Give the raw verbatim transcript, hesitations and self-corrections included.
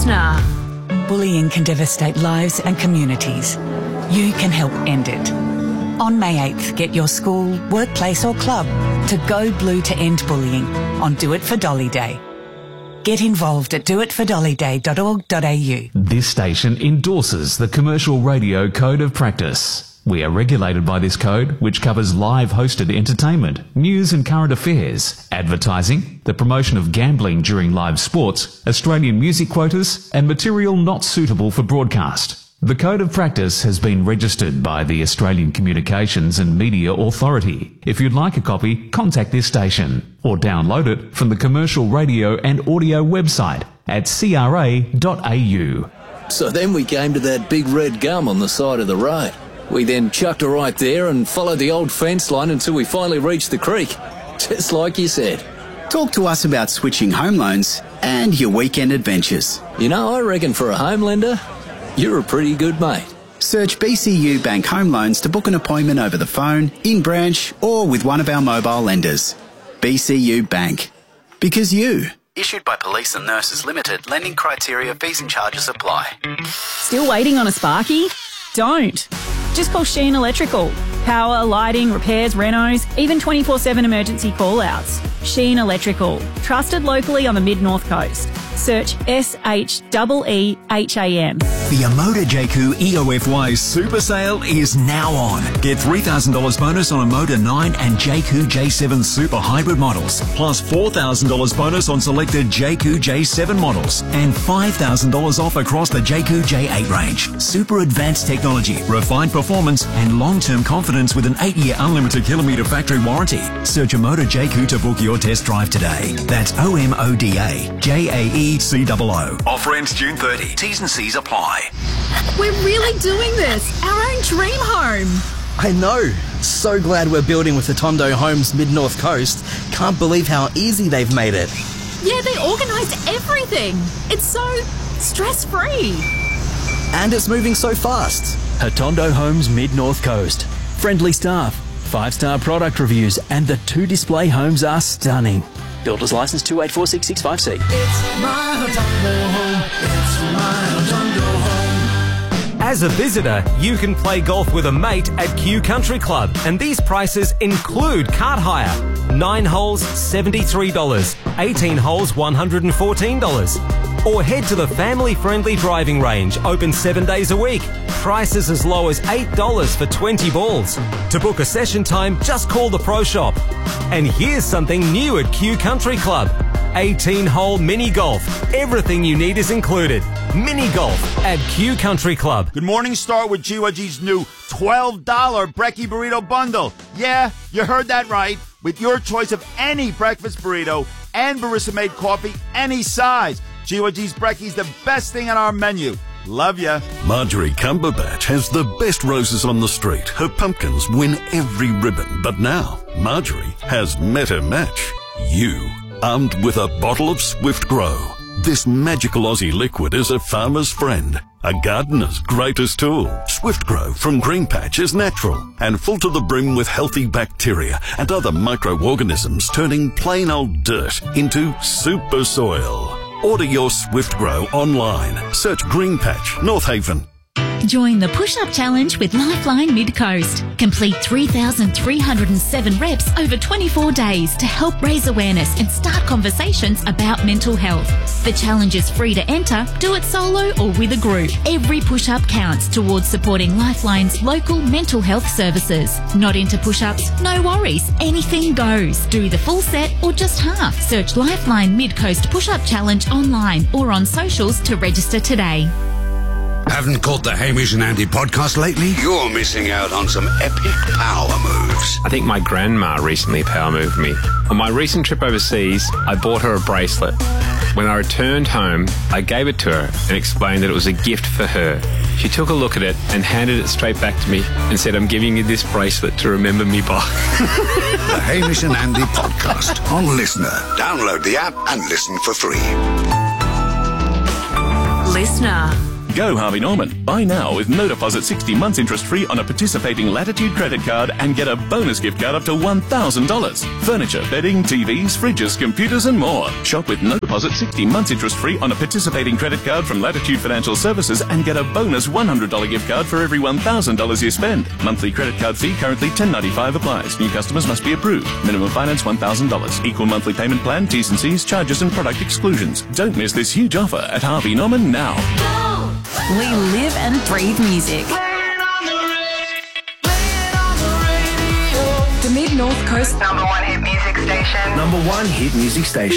Listener. Bullying can devastate lives and communities. You can help end it. On May eighth, get your school, workplace or club to go blue to end bullying on Do It for Dolly Day. Get involved at do it for dolly day dot org dot a u. This station endorses the Commercial Radio Code of Practice. We are regulated by this code, which covers live hosted entertainment, news and current affairs, advertising, the promotion of gambling during live sports, Australian music quotas, and material not suitable for broadcast. The Code of Practice has been registered by the Australian Communications and Media Authority. If you'd like a copy, contact this station or download it from the Commercial Radio and Audio website at c r a dot a u. So then we came to that big red gum on the side of the road. We then chucked her right there and followed the old fence line until we finally reached the creek. Just like you said. Talk to us about switching home loans and your weekend adventures. You know, I reckon for a home lender, you're a pretty good mate. Search B C U Bank Home Loans to book an appointment over the phone, in branch or with one of our mobile lenders. B C U Bank. Because you. Issued by Police and Nurses Limited. Lending criteria, fees and charges apply. Still waiting on a Sparky? Don't. Just call Sheen Electrical. Power, lighting, repairs, renos, even twenty-four seven emergency call-outs. Sheen Electrical. Trusted locally on the Mid-North Coast. Search S H E E H A M. The Amoda Jayco E O F Y Super Sale is now on. Get three thousand dollars bonus on Amoda nine and Jayco J seven Super Hybrid models, plus four thousand dollars bonus on selected Jayco J seven models, and five thousand dollars off across the Jayco J eight range. Super advanced technology, refined performance, and long-term confidence with an eight-year unlimited kilometre factory warranty. Search Amoda Jayco to book your test drive today. That's O M O D A J A E C O O. Offer ends June thirtieth. T's and C's apply. We're really doing this. Our own dream home. I know. So glad we're building with the Tondo Homes Mid-North Coast. Can't believe how easy they've made it. Yeah, they organised everything. It's so stress-free. And it's moving so fast. Atondo Homes Mid-North Coast. Friendly staff, five-star product reviews, and the two display homes are stunning. Builder's license two eight four six six five C. It's my Atondo home. It's my Atondo home. As a visitor, you can play golf with a mate at Q Country Club, and these prices include cart hire. Nine holes, seventy-three dollars. eighteen holes, one hundred fourteen dollars. Or head to the family-friendly driving range, open seven days a week. Prices as low as eight dollars for twenty balls. To book a session time, just call the Pro Shop. And here's something new at Q Country Club. eighteen hole mini golf. Everything you need is included. Mini golf at Q Country Club. Good morning, start with G Y G's new twelve dollars Brekkie Burrito Bundle. Yeah, you heard that right. With your choice of any breakfast burrito and barista-made coffee, any size. G Y G's Brekkie's the best thing on our menu. Love ya. Marjorie Cumberbatch has the best roses on the street. Her pumpkins win every ribbon. But now, Marjorie has met her match. You, armed with a bottle of Swift Grow. This magical Aussie liquid is a farmer's friend, a gardener's greatest tool. Swift Grow from Green Patch is natural and full to the brim with healthy bacteria and other microorganisms, turning plain old dirt into super soil. Order your Swift Grow online. Search Green Patch, North Haven. Join the Push-Up Challenge with Lifeline Mid-Coast. Complete three thousand three hundred seven reps over twenty-four days to help raise awareness and start conversations about mental health. The challenge is free to enter. Do it solo or with a group. Every push-up counts towards supporting Lifeline's local mental health services. Not into push-ups? No worries. Anything goes. Do the full set or just half. Search Lifeline Mid-Coast Push-Up Challenge online or on socials to register today. Haven't caught the Hamish and Andy podcast lately? You're missing out on some epic power moves. I think my grandma recently power moved me. On my recent trip overseas, I bought her a bracelet. When I returned home, I gave it to her and explained that it was a gift for her. She took a look at it and handed it straight back to me and said, "I'm giving you this bracelet to remember me by." The Hamish and Andy podcast on Listener. Download the app and listen for free. Listener. Go Harvey Norman. Buy now with no deposit sixty months interest free on a participating Latitude credit card and get a bonus gift card up to one thousand dollars. Furniture, bedding, T Vs, fridges, computers and more. Shop with no deposit sixty months interest free on a participating credit card from Latitude Financial Services and get a bonus one hundred dollars gift card for every one thousand dollars you spend. Monthly credit card fee currently ten ninety-five applies. New customers must be approved. Minimum finance one thousand dollars. Equal monthly payment plan, T's and C's, charges and product exclusions. Don't miss this huge offer at Harvey Norman now. We live and breathe music. The Mid North Coast number one hit music station. Number one hit music station.